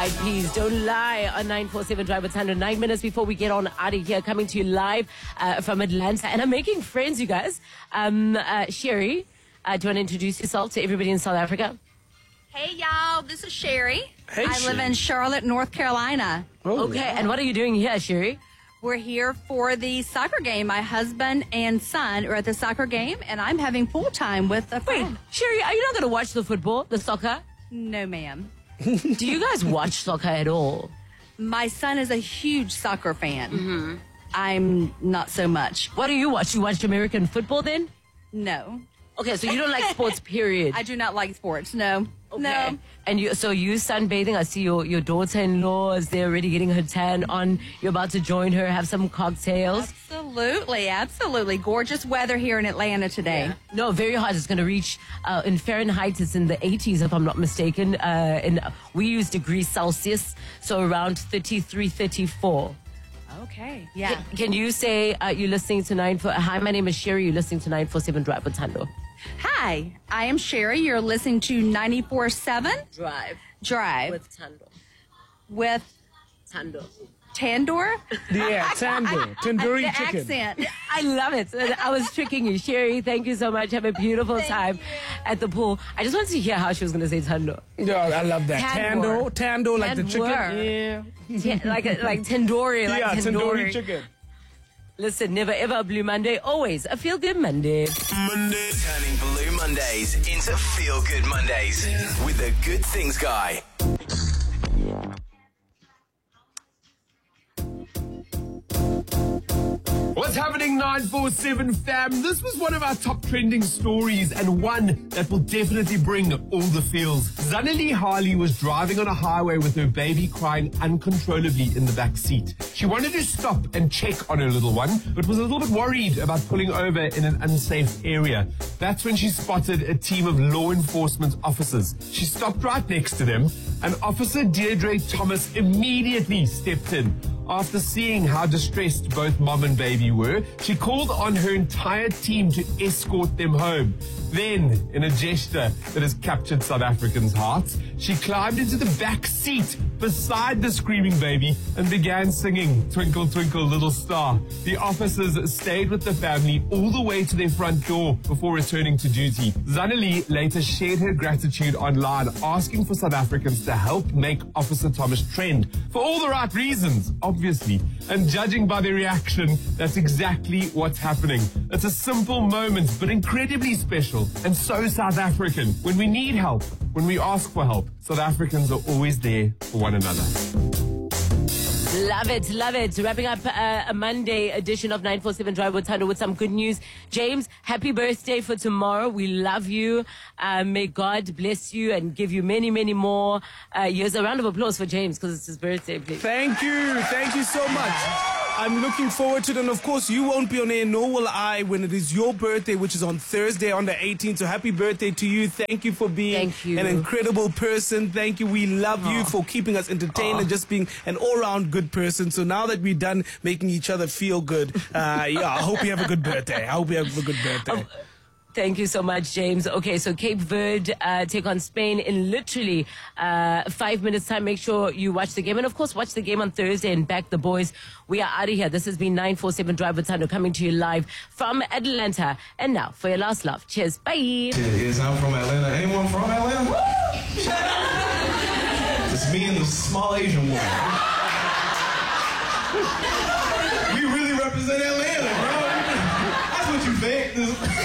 Eyed Peas, Don't Lie on 947 Drive with Sandra. 9 minutes before we get on out of here, coming to you live from Atlanta. And I'm making friends, you guys. Sherry, do you want to introduce yourself to everybody in South Africa? Hey, y'all. This is Sherry. Hey, I live in Charlotte, North Carolina. Oh, Okay, and what are you doing here, Sherry? We're here for the soccer game. My husband and son are at the soccer game, and I'm having pool time with a Wait, friend. Sherry, are you not going to watch the football, the soccer? No, ma'am. Do you guys watch soccer at all? My son is a huge soccer fan. Mm-hmm. I'm not so much. What do you watch? You watch American football then? No. Okay, so you don't like sports, period. I do not like sports. No. Okay. No. And you sunbathing. I see your daughter-in-law is there already getting her tan on. You're about to join her, have some cocktails. Absolutely. Absolutely. Gorgeous weather here in Atlanta today. Yeah. No, very hot. It's going to reach, in Fahrenheit, it's in the 80s, if I'm not mistaken. And we use degrees Celsius, so around 33, 34. Okay. Yeah. Can you say you're listening to hi, my name is Sherry. You're listening to 947 Drive with Tando. Hi, I am Sherry. You're listening to 94.7 Drive with Tando. With Tando. Tandoor? Yeah, tandoor. Tandoori The chicken. accent. I love it. I was tricking you. Sherry, thank you so much. Have a beautiful time at the pool. I just wanted to hear how she was going to say Tando. Yeah, I love that. Tandoor. Tando, like the chicken. Tandoor. Yeah. Like tandoori. Like Yeah, tandoori. tandoori chicken. Listen, never ever a Blue Monday. Always a Feel Good Monday. Turning Blue Mondays into Feel Good Mondays with the Good Things Guy. What's happening, 947 fam? This was one of our top trending stories and one that will definitely bring all the feels. Zanele Harley was driving on a highway with her baby crying uncontrollably in the back seat. She wanted to stop and check on her little one, but was a little bit worried about pulling over in an unsafe area. That's when she spotted a team of law enforcement officers. She stopped right next to them, and Officer Deirdre Thomas immediately stepped in. After seeing how distressed both mom and baby were, she called on her entire team to escort them home. Then, in a gesture that has captured South Africans' hearts, she climbed into the back seat beside the screaming baby and began singing Twinkle, Twinkle, Little Star. The officers stayed with the family all the way to their front door before returning to duty. Zanele later shared her gratitude online, asking for South Africans to help make Officer Thomas trend for all the right reasons, obviously. And judging by their reaction, that's exactly what's happening. It's a simple moment, but incredibly special and so South African. When we need help, when we ask for help, South Africans are always there for one another. Love it, love it. Wrapping up a Monday edition of 947 Drive with Tando with some good news. James, happy birthday for tomorrow. We love you. May God bless you and give you many, many more years. A round of applause for James because it's his birthday, please. Thank you. Thank you so much. I'm looking forward to it. And of course, you won't be on air, nor will I, when it is your birthday, which is on Thursday on the 18th. So happy birthday to you. Thank you for being an incredible person. Thank you. We love you for keeping us entertained and just being an all-round good person. So now that we're done making each other feel good, I hope you have a good birthday. I hope you have a good birthday. Thank you so much, James. Okay, so Cape Verde take on Spain in literally 5 minutes' time. Make sure you watch the game. And, of course, watch the game on Thursday and back the boys. We are out of here. This has been 947 Drive with Tando coming to you live from Atlanta. And now, for your last laugh. Cheers. Bye. Yes, I'm from Atlanta. Anyone from Atlanta? It's me and the small Asian woman. We really represent Atlanta, bro. That's what you think.